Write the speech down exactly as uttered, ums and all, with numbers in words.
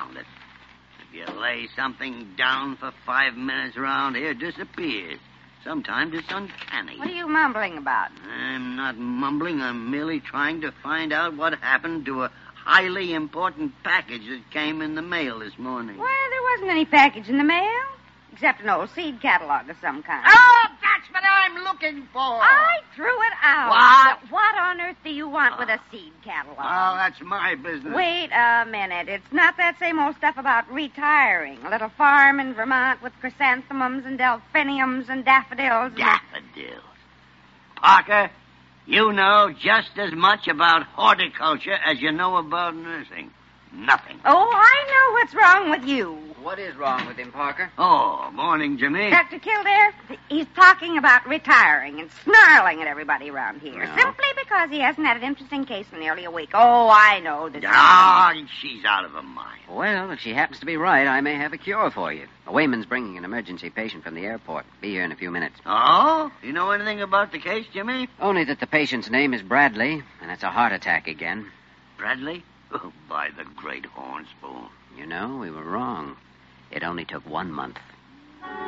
found it. If you lay something down for five minutes around here, it disappears. Sometimes it's uncanny. What are you mumbling about? I'm not mumbling. I'm merely trying to find out what happened to a highly important package that came in the mail this morning. Well, there wasn't any package in the mail, except an old seed catalog of some kind. Oh, that's what I'm looking for. I threw it out. What? But what on earth do you want with a seed catalog? Well, that's my business. Wait a minute. It's not that same old stuff about retiring. A little farm in Vermont with chrysanthemums and delphiniums and daffodils. And Daffodils. Parker, you know just as much about horticulture as you know about nursing. Nothing. Oh, I know what's wrong with you. What is wrong with him, Parker? Oh, morning, Jimmy. Doctor Kildare, he's talking about retiring and snarling at everybody around here. No. Simply because he hasn't had an interesting case in nearly a week. Oh, I know. This Ah, she's out of her mind. Well, if she happens to be right, I may have a cure for you. A Wayman's bringing an emergency patient from the airport. Be here in a few minutes. Oh? You know anything about the case, Jimmy? Only that the patient's name is Bradley, and it's a heart attack again. Bradley? Oh, by the great horn spoon. You know, we were wrong. It only took one month.